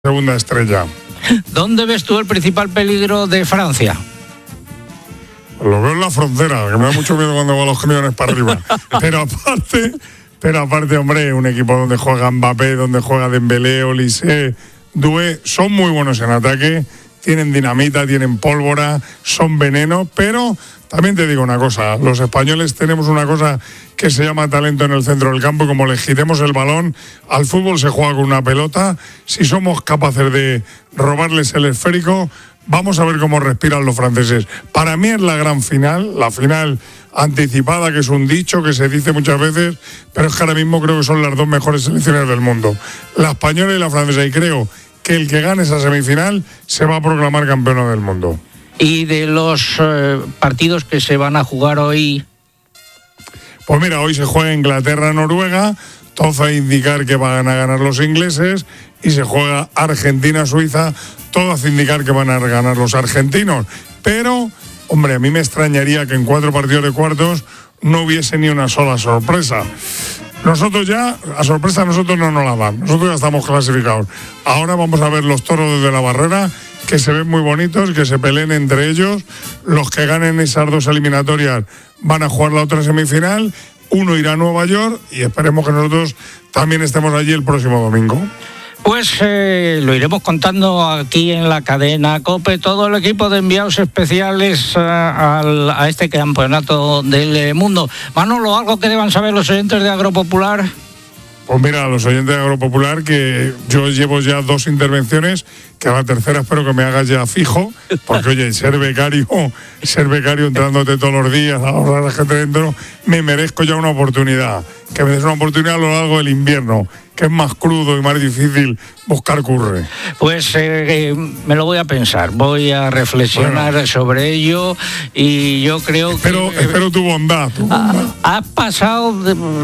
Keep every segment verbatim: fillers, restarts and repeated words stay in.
segunda estrella. ¿Dónde ves tú el principal peligro de Francia? Lo veo en la frontera, que me da mucho miedo cuando van los camiones para arriba. Pero aparte, pero aparte, hombre, un equipo donde juega Mbappé, donde juega Dembélé, Olise, Doué, son muy buenos en ataque, tienen dinamita, tienen pólvora, son veneno, pero también te digo una cosa, los españoles tenemos una cosa que se llama talento en el centro del campo, y como le giremos el balón, al fútbol se juega con una pelota, si somos capaces de robarles el esférico, vamos a ver cómo respiran los franceses. Para mí es la gran final, la final anticipada, que es un dicho que se dice muchas veces, pero es que ahora mismo creo que son las dos mejores selecciones del mundo, la española y la francesa, y creo que el que gane esa semifinal se va a proclamar campeón del mundo. ¿Y de los eh, partidos que se van a jugar hoy? Pues mira, hoy se juega Inglaterra-Noruega, todo hace indicar que van a ganar los ingleses, y se juega Argentina-Suiza, todo hace indicar que van a ganar los argentinos. Pero, hombre, a mí me extrañaría que en cuatro partidos de cuartos no hubiese ni una sola sorpresa. Nosotros ya, a sorpresa nosotros no nos la dan, nosotros ya estamos clasificados. Ahora vamos a ver los toros desde la barrera, que se ven muy bonitos, que se peleen entre ellos. Los que ganen esas dos eliminatorias van a jugar la otra semifinal, uno irá a Nueva York y esperemos que nosotros también estemos allí el próximo domingo. Pues eh, lo iremos contando aquí en la cadena COPE, todo el equipo de enviados especiales a, a, a este campeonato del mundo. Manolo, ¿algo que deban saber los oyentes de Agropopular? Pues mira, a los oyentes de Agropopular, que yo llevo ya dos intervenciones, que a la tercera espero que me hagas ya fijo, porque oye, ser becario, ser becario entrándote todos los días a las horas que te dentro, me merezco ya una oportunidad, que me des una oportunidad a lo largo del invierno, que es más crudo y más difícil buscar curre. Pues eh, eh, me lo voy a pensar, voy a reflexionar bueno. sobre ello, y yo creo espero, que... Espero tu bondad. Tu bondad. Ha, ha pasado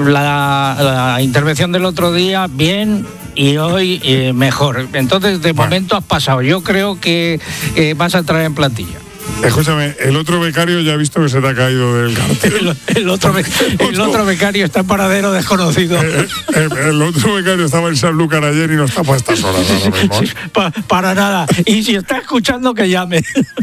la, la intervención del otro día bien, y hoy eh, mejor. Entonces, de bueno. momento has pasado. Yo creo que eh, vas a entrar en plantilla. Escúchame, el otro becario ya ha visto que se te ha caído del cartel. El, el, otro, el otro becario está en paradero desconocido. El, el, el otro becario estaba en Sanlúcar ayer y no está para estas horas ahora mismo. Sí, pa, para nada. Y si está escuchando, que llame.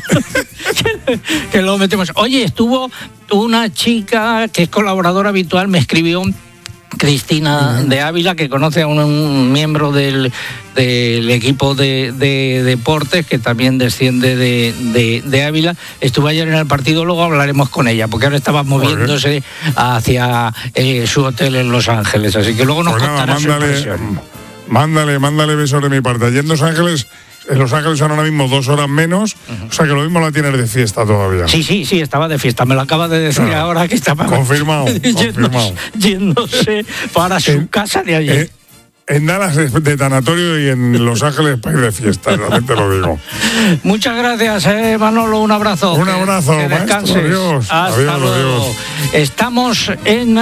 que, que lo metemos. Oye, estuvo una chica que es colaboradora habitual, me escribió, Cristina de Ávila, que conoce a un, un miembro del, del equipo de, de deportes que también desciende de, de, de Ávila. Estuvo ayer en el partido, luego hablaremos con ella, porque ahora estaba moviéndose hacia eh, su hotel en Los Ángeles, así que luego nos pues contará nada, mándale, su impresión. Mándale, mándale besos de mi parte. Allí en Los Ángeles... En Los Ángeles son ahora mismo dos horas menos, uh-huh. o sea que lo mismo la tienes de fiesta todavía. Sí, sí, sí, estaba de fiesta, me lo acaba de decir ah, ahora que estaba... Confirmado, yéndose, confirmado. Yéndose para su eh, casa de allí. Eh, En Dallas de tanatorio y en Los Ángeles para ir de fiesta, realmente lo digo. Muchas gracias, eh, Manolo, un abrazo. Un abrazo, que, que descanses. Maestro, adiós. Hasta adiós, luego. Adiós. Estamos en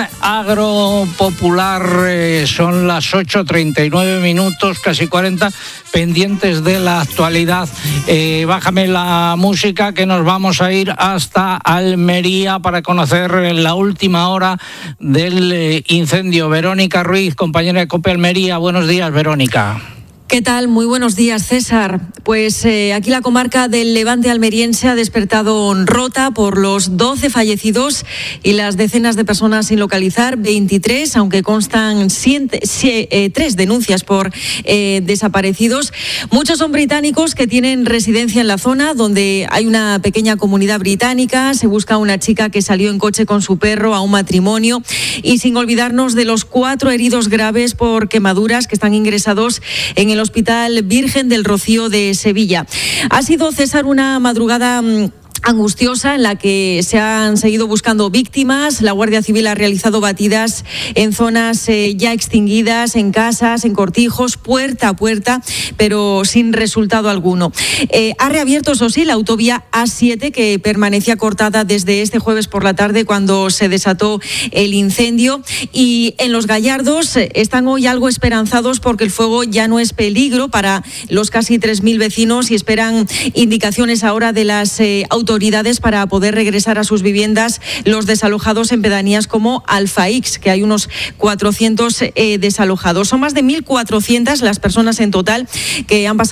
Agropopular, eh, son las ocho treinta y nueve minutos, casi cuarenta, pendientes de la actualidad. Eh, bájame la música, que nos vamos a ir hasta Almería para conocer la última hora del eh, incendio. Verónica Ruiz, compañera de COPE Almería. Buenos días, Verónica. ¿Qué tal? Muy buenos días, César. Pues eh, aquí la comarca del Levante almeriense ha despertado rota por los doce fallecidos y las decenas de personas sin localizar, veintitrés, aunque constan siete, siete, eh, tres denuncias por eh, desaparecidos. Muchos son británicos que tienen residencia en la zona, donde hay una pequeña comunidad británica. Se busca una chica que salió en coche con su perro a un matrimonio, y sin olvidarnos de los cuatro heridos graves por quemaduras que están ingresados en el Hospital Virgen del Rocío de Sevilla. Ha sido, César, una madrugada angustiosa en la que se han seguido buscando víctimas. La Guardia Civil ha realizado batidas en zonas eh, ya extinguidas, en casas, en cortijos, puerta a puerta, pero sin resultado alguno. Eh, ha reabierto, eso sí, la autovía A siete, que permanecía cortada desde este jueves por la tarde cuando se desató el incendio, y en Los Gallardos están hoy algo esperanzados porque el fuego ya no es peligro para los casi tres mil vecinos y esperan indicaciones ahora de las eh, autoridades autoridades para poder regresar a sus viviendas los desalojados en pedanías como Alfaix, que hay unos cuatrocientos eh, desalojados. Son más de mil cuatrocientas las personas en total que han pasado